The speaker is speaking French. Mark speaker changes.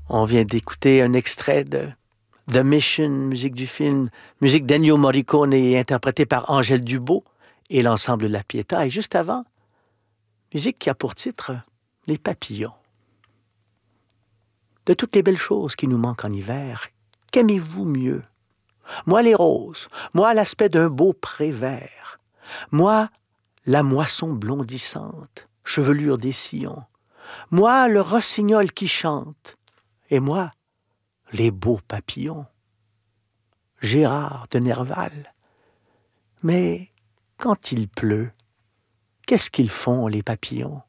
Speaker 1: On vient d'écouter un extrait de The Mission, musique du film, musique d'Ennio Morricone interprétée par Angèle Dubeau et l'ensemble de la Pietà. Et juste avant, musique qui a pour titre Les papillons. De toutes les belles choses qui nous manquent en hiver, qu'aimez-vous mieux? Moi, les roses, moi, l'aspect d'un beau pré vert, moi, la moisson blondissante, chevelure des sillons, moi, le rossignol qui chante, et moi, les beaux papillons. Gérard de Nerval. Mais quand il pleut, qu'est-ce qu'ils font, les papillons?